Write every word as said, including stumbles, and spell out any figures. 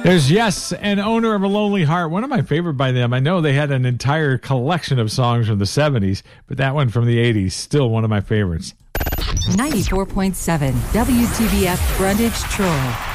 There's Yes and Owner of a Lonely Heart, one of my favorite by them. I know they had an entire collection of songs from the seventies, but that one from the eighties, still one of my favorites. ninety-four point seven W T B F Brundage Troy.